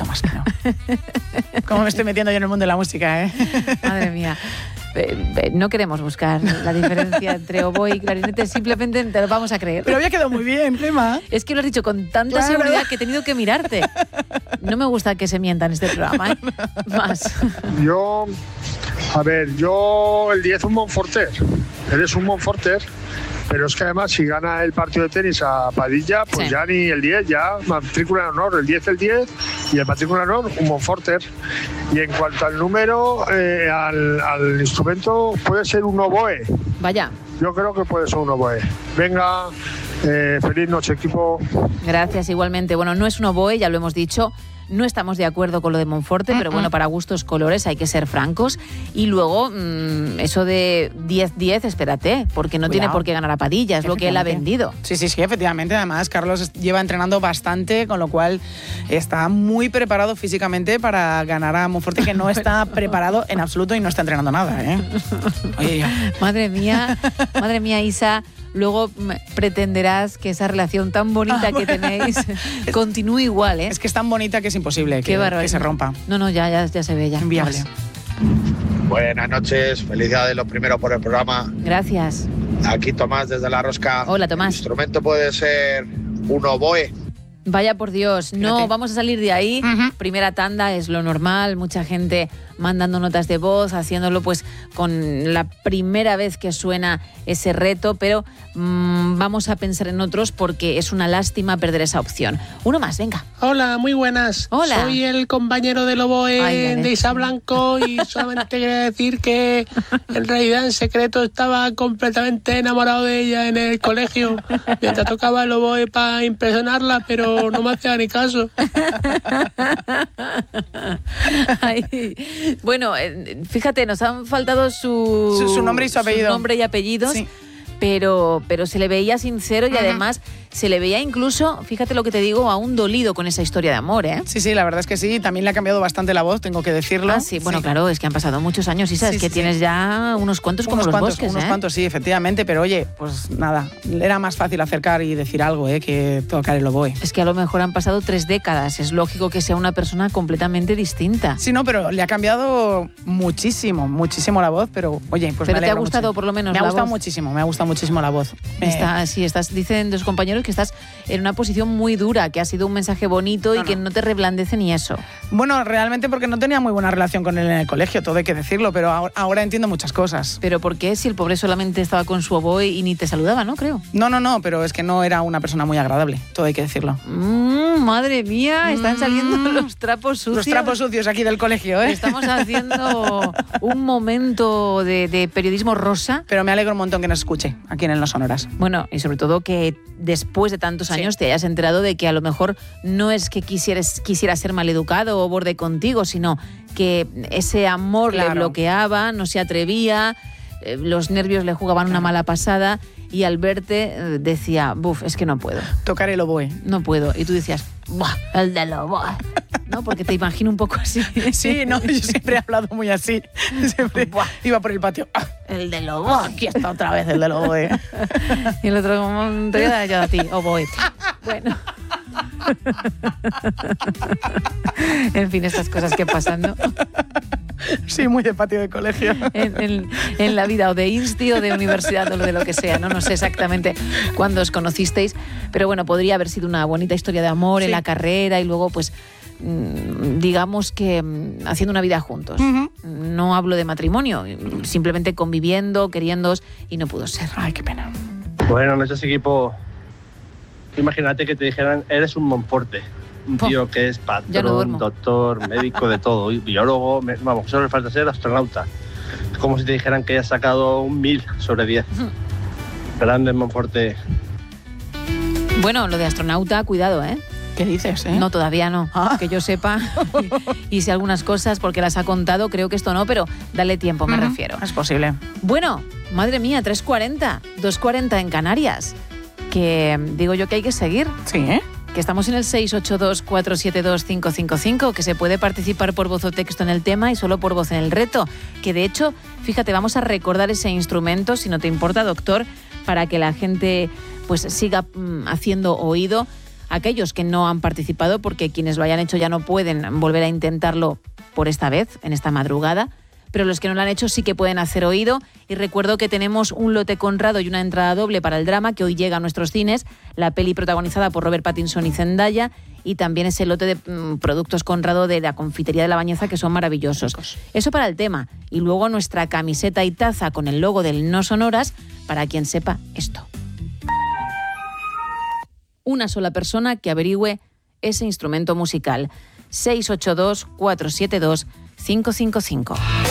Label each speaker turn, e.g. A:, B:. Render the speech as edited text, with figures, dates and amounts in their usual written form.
A: más que no. ¿Cómo me estoy metiendo yo en el mundo de la música, eh?
B: Madre mía. No queremos buscar la diferencia entre oboe y clarinete, simplemente te lo vamos a creer.
A: Pero había quedado muy bien, Gemma.
B: Es que lo has dicho con tanta seguridad que he tenido que mirarte. No me gusta que se mienta en este programa, ¿eh? Más.
C: Yo el 10 un Monforter. Eres un Monforter, pero es que además si gana el partido de tenis a Padilla, pues
B: sí,
C: ya ni el 10, ya matrícula en honor, el 10 y el matrícula en honor un Monforter. Y en cuanto al número, al instrumento, puede ser un oboe.
B: Vaya.
C: Yo creo que puede ser un oboe. Venga, feliz noche, equipo.
B: Gracias, igualmente. Bueno, no es un oboe, ya lo hemos dicho. No estamos de acuerdo con lo de Monforte, pero bueno, para gustos colores hay que ser francos. Y luego, eso de 10-10, espérate, porque no tiene por qué ganar a Padilla, es lo que él ha vendido.
A: Sí, efectivamente. Además, Carlos lleva entrenando bastante, con lo cual está muy preparado físicamente para ganar a Monforte, que no está preparado en absoluto y no está entrenando nada, ¿eh? Oye,
B: Madre mía, Isa. Luego pretenderás que esa relación tan bonita que tenéis continúe igual, ¿eh?
A: Es que es tan bonita que es imposible que se rompa.
B: No, ya se ve ya.
A: Inviable.
D: Buenas noches, felicidades lo primero por el programa.
B: Gracias.
D: Aquí Tomás desde La Rosca.
B: Hola, Tomás.
D: El instrumento puede ser un oboe.
B: Vaya por Dios, no,
A: Fíjate.
B: vamos a salir de ahí. Primera tanda es lo normal, mucha gente mandando notas de voz, haciéndolo pues con la primera vez que suena ese reto, pero vamos a pensar en otros porque es una lástima perder esa opción. Uno más, venga.
E: Hola, muy buenas.
B: Hola.
E: Soy el compañero del oboe de Isa Blanco y solamente quería decir que en realidad en secreto estaba completamente enamorado de ella en el colegio mientras tocaba el oboe para impresionarla, pero no me hacía ni caso.
B: Ay, bueno, fíjate, nos han faltado
A: su nombre y su apellido.
B: Su nombre y apellidos.
A: Sí.
B: Pero se le veía sincero y además se le veía incluso, fíjate lo que te digo, aún dolido con esa historia de amor, ¿eh?
A: Sí, la verdad es que sí. También le ha cambiado bastante la voz, tengo que decirlo.
B: Ah, sí, bueno, claro, es que han pasado muchos años y sabes que tienes ya unos cuantos como los bosques,
A: Unos cuantos, sí, efectivamente, pero oye, pues nada, era más fácil acercar y decir algo, que tocar el oboe.
B: Es que a lo mejor han pasado 3 décadas, es lógico que sea una persona completamente distinta.
A: Sí, no, pero le ha cambiado muchísimo la voz, pero oye, pues
B: pero
A: me
B: te ha gustado
A: mucho.
B: Por lo menos
A: me ha
B: la
A: gustado
B: voz.
A: me ha gustado muchísimo la voz.
B: Dicen los compañeros que estás en una posición muy dura, que ha sido un mensaje bonito y que no te reblandece ni eso.
A: Bueno, realmente porque no tenía muy buena relación con él en el colegio, todo hay que decirlo, pero ahora entiendo muchas cosas.
B: ¿Pero por qué? Si el pobre solamente estaba con su oboe y ni te saludaba, ¿no? Creo.
A: No, pero es que no era una persona muy agradable, todo hay que decirlo.
B: Madre mía, están saliendo los trapos sucios.
A: Los trapos sucios aquí del colegio, ¿eh?
B: Estamos haciendo un momento de periodismo rosa.
A: Pero me alegro un montón que nos escuche aquí en Los Sonoras.
B: Bueno, y sobre todo que después de tantos años te hayas enterado de que a lo mejor no es que quisiera ser maleducado o borde contigo, sino que ese amor le bloqueaba, no se atrevía, los nervios le jugaban una mala pasada y al verte decía, es que no puedo.
A: Tocar el oboe.
B: No puedo. Y tú decías, el del oboe. ¿No? Porque te imagino un poco así.
A: Sí, no, yo siempre he hablado muy así. Siempre iba por el patio.
B: El del oboe.
A: Aquí está otra vez el del oboe.
B: Y el otro, te voy a dar yo a ti, oboe. Bueno. En fin, estas cosas que pasan, ¿no?
A: Sí, muy de patio de colegio.
B: En la vida, o de insti o de universidad o de lo que sea, ¿no? No sé exactamente cuándo os conocisteis, pero bueno, podría haber sido una bonita historia de amor en la carrera y luego, pues, digamos que haciendo una vida juntos. No hablo de matrimonio, simplemente conviviendo, queriéndoos, y no pudo ser.
A: Ay, qué pena.
F: Bueno, noches, equipo. Imagínate que te dijeran, eres un Monforte. Un tío que es patrón, doctor, médico, de todo, biólogo, solo le falta ser astronauta. Es como si te dijeran que hayas sacado un 1000 sobre 10. Grande Monforte.
B: Bueno, lo de astronauta, cuidado, ¿eh?
A: ¿Qué dices,
B: No, todavía no, que yo sepa. Y sé algunas cosas porque las ha contado, creo que esto no, pero dale tiempo, me refiero.
A: Es posible.
B: Bueno, madre mía, 3:40, 2:40 en Canarias. Que digo yo que hay que seguir.
A: Sí,
B: Que estamos en el 682-472-555, que se puede participar por voz o texto en el tema y solo por voz en el reto. Que de hecho, fíjate, vamos a recordar ese instrumento, si no te importa, doctor, para que la gente pues siga haciendo oído. aquellos que no han participado, porque quienes lo hayan hecho ya no pueden volver a intentarlo por esta vez, en esta madrugada, pero los que no lo han hecho sí que pueden hacer oído. Y recuerdo que tenemos un lote Conrado y una entrada doble para el drama que hoy llega a nuestros cines, la peli protagonizada por Robert Pattinson y Zendaya, y también ese lote de productos Conrado de la confitería de La Bañeza, que son maravillosos. Eso para el tema. Y luego nuestra camiseta y taza con el logo del No Sonoras, para quien sepa esto. Una sola persona que averigüe ese instrumento musical. 682 472 555.